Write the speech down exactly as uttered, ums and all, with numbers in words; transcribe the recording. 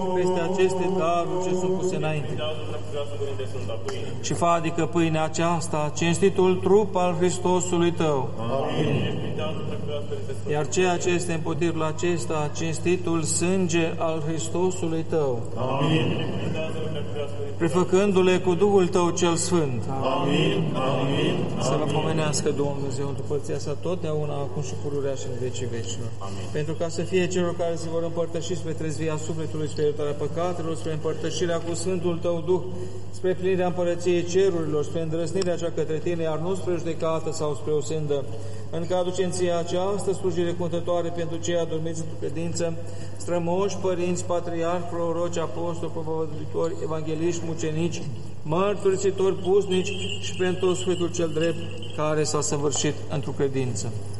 peste aceste daruri ce sunt puse înainte. Și fă adică pâinea aceasta, cinstitul trup al Hristosului Tău. Amin. Iar ceea ce este împotriva acesta, cinstitul sânge al Hristosului Tău. Amin. Prefăcându-le cu Duhul Tău cel Sfânt. Amin. Amin. Să vă pomenească Dumnezeu într-o părția sa totdeauna, acum și pururea și în vecii vecilor. Amin. Pentru ca să fie celor care se vor împărtăși spre trezvia sufletului, spre iertarea păcatelor, spre împărtășirea cu Sfântul Tău Duh, spre plinirea împărăției cerurilor, spre îndrăsnirea cea către Tine, iar nu spre judecată sau spre o sândă, în care aducenția această slujire cântătoare pentru cei adormiți într-o credință, strămoși, părinți, patriarhi, proroci, apostoli, propovăduitori, evangeliști, mucenici, mărturisitori, pusnici și pentru sfântul cel drept care s-a săvârșit într-o credință.